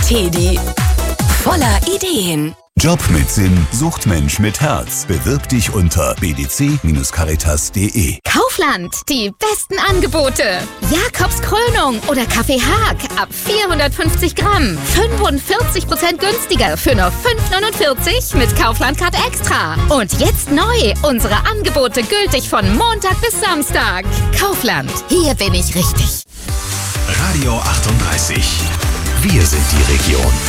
Teddy. Voller Ideen. Job mit Sinn, Suchtmensch mit Herz. Bewirb dich unter bdc-caritas.de. Kaufland, die besten Angebote. Jakobs Krönung oder Kaffee Haag ab 450 Gramm. 45% günstiger für nur 5,49 mit Kaufland Card Extra. Und jetzt neu, unsere Angebote gültig von Montag bis Samstag. Kaufland, hier bin ich richtig. Radio 38. Wir sind die Region.